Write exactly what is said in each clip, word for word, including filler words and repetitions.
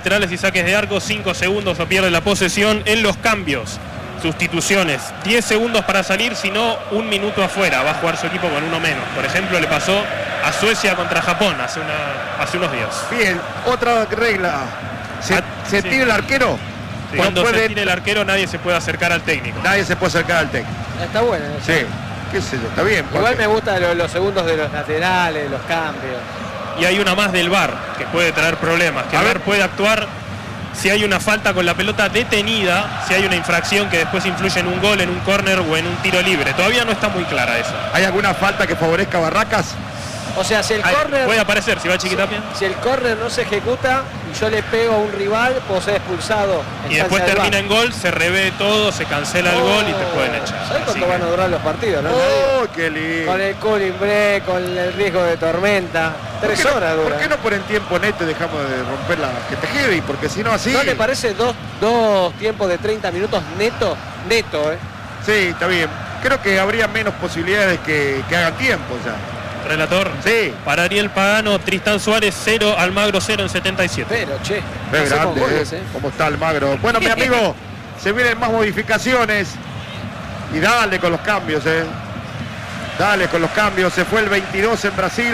laterales y saques de arco, cinco segundos o pierde la posesión. En los cambios, sustituciones, diez segundos para salir, si no, un minuto afuera. Va a jugar su equipo con uno menos. Por ejemplo, le pasó a Suecia contra Japón hace, una, hace unos días. Bien, otra regla. ¿Se, Ah, se sí. tira el arquero? Sí. No Cuando puede- se tire el arquero, nadie se puede acercar al técnico. Nadie se puede acercar al técnico. Está bueno. Sí, qué sé yo, está bien. Igual porque- me gustan los, los segundos de los laterales, los cambios. Y hay una más del V A R que puede traer problemas. Que A el V A ver. R puede actuar si hay una falta con la pelota detenida, si hay una infracción que después influye en un gol, en un córner o en un tiro libre. Todavía no está muy clara eso. ¿Hay alguna falta que favorezca a Barracas? O sea, si el Hay- córner, puede aparecer si va Chiquitapia. si el córner no se ejecuta y yo le pego a un rival, puedo ser expulsado. en Y después instancia del termina en gol, se revé todo, se cancela el V A R. gol y te pueden echar. ¿Sabes Así cuánto que- van a durar los partidos, no? ¡Oh, qué lindo! Con el cooling break, con el riesgo de tormenta. ¿Por Tres qué no- horas ¿Por dura. qué no por en tiempo neto y dejamos de romper la que te heavy? Porque si no así... ¿No le parece dos, dos tiempos de treinta minutos neto? Neto, ¿eh? Sí, está bien. Creo que habría menos posibilidades que, que hagan tiempo ya. Relator. Sí. Para Ariel Pagano, Tristán Suárez cero, Almagro cero en setenta y siete. Pero, che, Qué hacemos grande, goles, ¿eh? ¿eh? ¿Cómo está Almagro? Bueno, mi amigo, se vienen más modificaciones. Y dale con los cambios, ¿eh? Dale con los cambios. Se fue el veintidós en Brasil.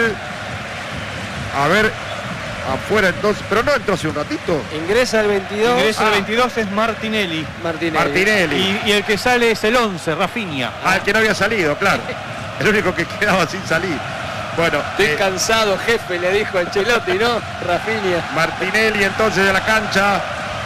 A ver, afuera entonces. Pero no entró hace un ratito. Ingresa el veintidós. Ingresa Ah. el veintidós es Martinelli. Martinelli. Martinelli. Y, y el que sale es el once, Rafinha. Ah, el que no había salido, claro. El único que quedaba sin salir. Bueno, Estoy eh, cansado, jefe, le dijo Ancelotti, ¿no? Rafinha. Martinelli entonces de la cancha.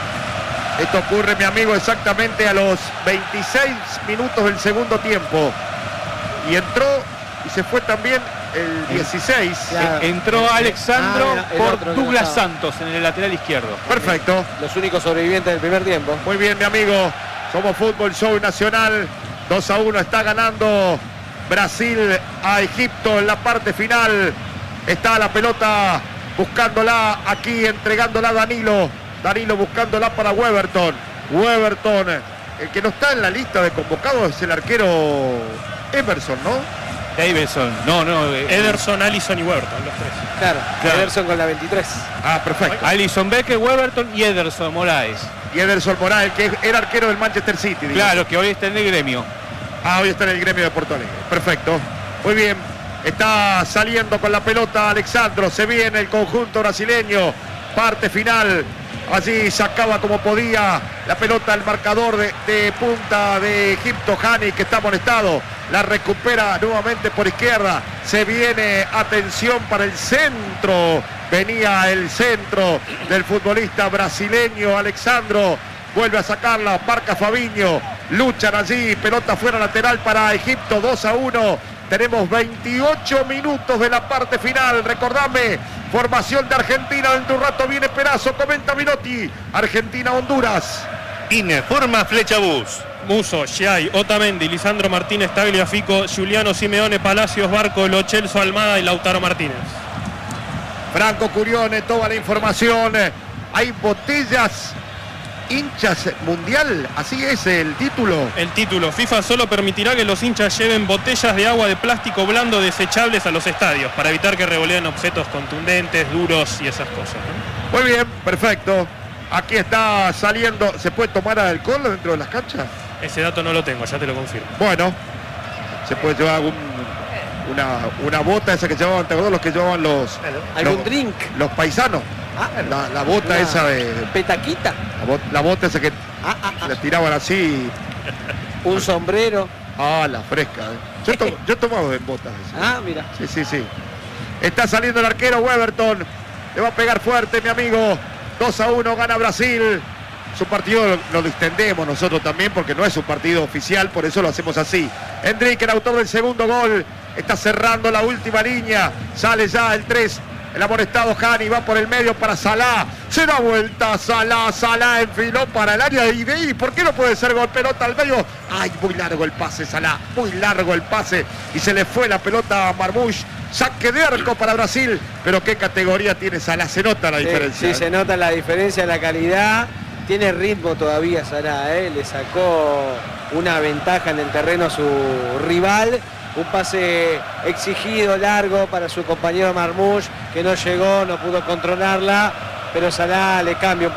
Esto ocurre, mi amigo, exactamente a los veintiséis minutos del segundo tiempo. Y entró y se fue también el dieciséis. Ya. Eh, Entró Alexandro Ah, el por otro que no Douglas estaba. Santos en el lateral izquierdo. Perfecto. Los únicos sobrevivientes del primer tiempo. Muy bien, mi amigo. Somos Fútbol Show Nacional. dos a uno está ganando Brasil a Egipto en la parte final. Está la pelota buscándola aquí, entregándola a Danilo. Danilo buscándola para Weberton. Weberton, el que no está en la lista de convocados es el arquero Emerson, ¿no? Davidson, no, no. eh, Ederson, Alisson y Weberton, los tres. Claro, Claro. Ederson con la veintitrés. Ah, perfecto. Alison Becker, Weberton y Ederson Moraes. Y Ederson Morales, que era arquero del Manchester City. digo. Claro, que hoy está en el gremio. Ah, hoy está en el gremio de Porto Alegre. Perfecto. Muy bien. Está saliendo con la pelota Alexandro. Se viene el conjunto brasileño. Parte final. Allí sacaba como podía la pelota al marcador de, de punta de Egipto, Hani, que está amonestado. La recupera nuevamente por izquierda. Se viene, atención para el centro. Venía el centro del futbolista brasileño Alexandro. Vuelve a sacarla, marca Fabiño. Luchan allí, pelota fuera lateral para Egipto, dos a uno. Tenemos veintiocho minutos de la parte final. Recordame, formación de Argentina. Dentro de un rato viene Perazo, comenta Minotti. Argentina-Honduras. Informa Flechabús. Muso, Giai, Otamendi, Lisandro Martínez, Tagliafico, Giuliano Simeone, Palacios, Barco, Lo Celso, Almada y Lautaro Martínez. Franco Curione, toda la información. Hay botellas hinchas mundial, así es el título. El título, FIFA solo permitirá que los hinchas lleven botellas de agua de plástico blando desechables a los estadios para evitar que revoleen objetos contundentes, duros y esas cosas, ¿no? Muy bien, perfecto. Aquí está saliendo. ¿Se puede tomar alcohol dentro de las canchas? Ese dato no lo tengo, ya te lo confirmo. Bueno, se puede llevar algún, una, una bota esa que llevaban, ¿te acordás? Los que llevaban los, ¿Algún los, drink? los paisanos. Ah, La, la bota una esa de. Petaquita. La, bot- la bota esa que Ah, ah, ah. la tiraban así. Un sombrero. Ah, la fresca. eh. Yo, he to- yo he tomado en botas. esas. Ah, mira. Sí, sí, sí. Está saliendo el arquero Weberton. Le va a pegar fuerte, mi amigo. dos a uno gana Brasil. Su partido lo, lo distendemos nosotros también porque no es un partido oficial, por eso lo hacemos así. Enrique, el autor del segundo gol, está cerrando la última línea. Sale ya el tres. El amonestado Hani va por el medio para Salah. Se da vuelta Salah. Salah enfiló para el área y de ahí. ¿Por qué no puede ser gol? Pelota al medio. Ay, muy largo el pase, Salah. Muy largo el pase. Y se le fue la pelota a Marmoush. Saque de arco para Brasil. Pero qué categoría tiene Salah. Se nota la Sí, diferencia. sí, se nota la diferencia, la calidad. Tiene ritmo todavía Salah, ¿eh? Le sacó una ventaja en el terreno a su rival. Un pase exigido, largo para su compañero Marmoush, que no llegó, no pudo controlarla, pero Salah le cambia un